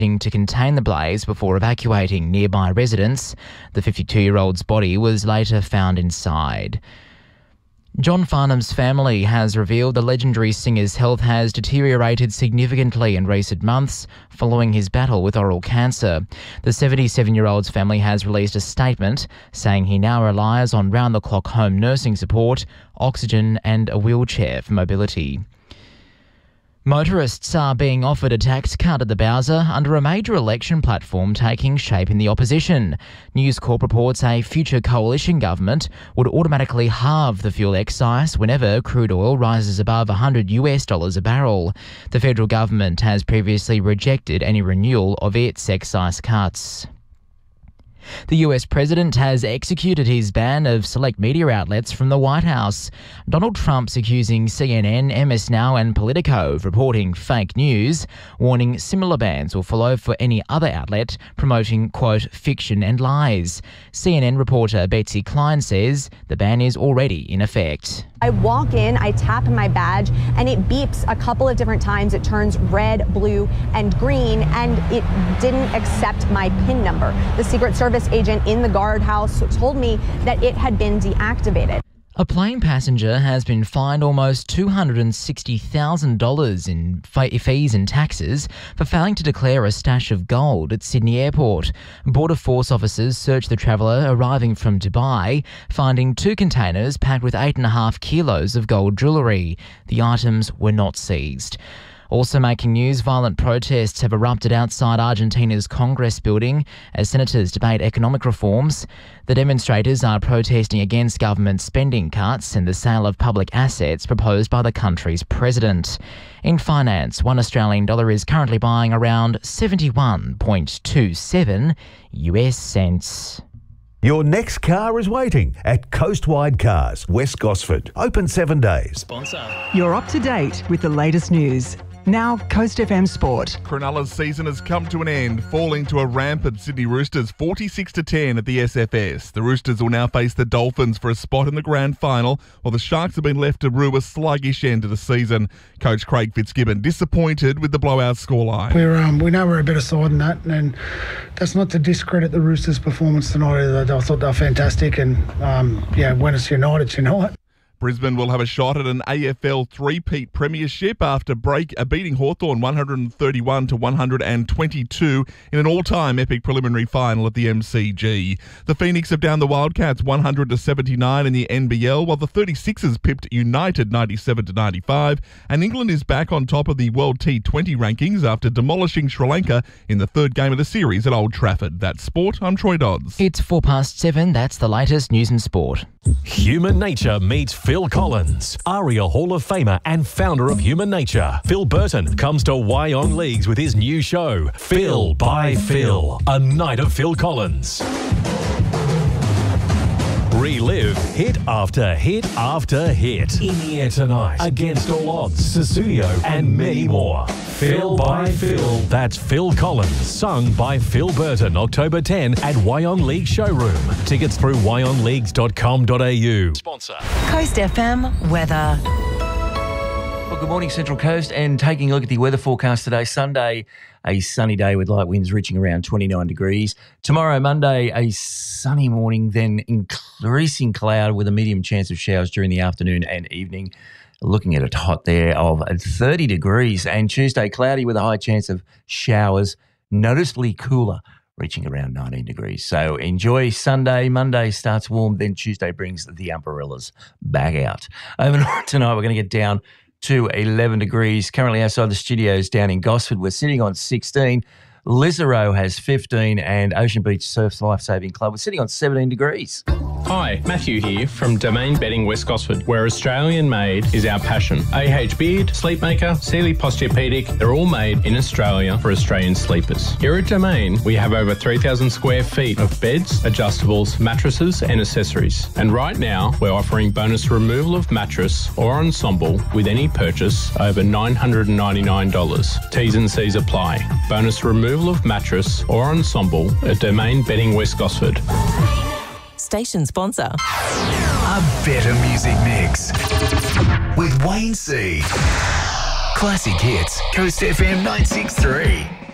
to contain the blaze before evacuating nearby residents. The 52-year-old's body was later found inside. John Farnham's family has revealed the legendary singer's health has deteriorated significantly in recent months following his battle with oral cancer. The 77-year-old's family has released a statement saying he now relies on round-the-clock home nursing support, oxygen and a wheelchair for mobility. Motorists are being offered a tax cut at the Bowser under a major election platform taking shape in the opposition. News Corp reports a future coalition government would automatically halve the fuel excise whenever crude oil rises above $100 a barrel. The federal government has previously rejected any renewal of its excise cuts. The US president has executed his ban of select media outlets from the White House. Donald Trump's accusing CNN, MS Now and Politico of reporting fake news, warning similar bans will follow for any other outlet promoting, quote, fiction and lies. CNN reporter Betsy Klein says the ban is already in effect. I walk in, I tap my badge, and it beeps a couple of different times. It turns red, blue, and green, and it didn't accept my PIN number. The Secret Service agent in the guardhouse told me that it had been deactivated. A plane passenger has been fined almost $260,000 in fees and taxes for failing to declare a stash of gold at Sydney Airport. Border Force officers searched the traveller arriving from Dubai, finding 2 containers packed with 8.5 kilos of gold jewellery. The items were not seized. Also making news, violent protests have erupted outside Argentina's Congress building as senators debate economic reforms. The demonstrators are protesting against government spending cuts and the sale of public assets proposed by the country's president. In finance, $1 Australian dollar is currently buying around 71.27 US cents. Your next car is waiting at Coastwide Cars, West Gosford. Open 7 days. Sponsor. You're up to date with the latest news. Now, Coast FM Sport. Cronulla's season has come to an end, falling to a rampant Sydney Roosters 46-10 at the SFS. The Roosters will now face the Dolphins for a spot in the grand final, while the Sharks have been left to rue a sluggish end to the season. Coach Craig Fitzgibbon disappointed with the blowout scoreline. We know we're a better side than that, and that's not to discredit the Roosters' performance tonight either. I thought they were fantastic, and when it's United, it's United. Brisbane will have a shot at an AFL three-peat premiership after beating Hawthorn 131-122 in an all-time epic preliminary final at the MCG. The Phoenix have downed the Wildcats 100-79 in the NBL, while the 36ers pipped United 97-95, and England is back on top of the World T20 rankings after demolishing Sri Lanka in the third game of the series at Old Trafford. That's sport. I'm Troy Dodds. It's 7:04. That's the latest news and sport. Human Nature meets Phil Collins, ARIA Hall of Famer and founder of Human Nature. Phil Burton comes to Wyong Leagues with his new show, Phil by Phil, a night of Phil Collins. Relive hit after hit after hit. In the air tonight, Against All Odds, Susudio and many more. Phil by Phil. That's Phil Collins, sung by Phil Burton, October 10 at Wyong League Showroom. Tickets through wyongleagues.com.au. Sponsor. Coast FM weather. Well, good morning, Central Coast, and taking a look at the weather forecast today, Sunday, a sunny day with light winds reaching around 29 degrees. Tomorrow, Monday, a sunny morning, then increasing cloud with a medium chance of showers during the afternoon and evening. Looking at a hot there of 30 degrees. And Tuesday, cloudy with a high chance of showers, noticeably cooler, reaching around 19 degrees. So enjoy Sunday. Monday starts warm, then Tuesday brings the umbrellas back out. Overnight tonight, we're going to get down to 11 degrees. Currently outside the studios down in Gosford, we're sitting on 16. Lisarow has 15 and Ocean Beach Surf's Lifesaving Club, we're sitting on 17 degrees. Hi, Matthew here from Domain Bedding West Gosford, where Australian made is our passion. AH Beard, Sleepmaker, Sealy Posturepedic, they're all made in Australia for Australian sleepers. Here at Domain, we have over 3,000 square feet of beds, adjustables, mattresses and accessories. And right now, we're offering bonus removal of mattress or ensemble with any purchase over $999. T's and C's apply. Bonus removal of mattress or ensemble at Domain Bedding West Gosford. Station sponsor. A better music mix with Wayne C. Classic hits, Coast FM 963.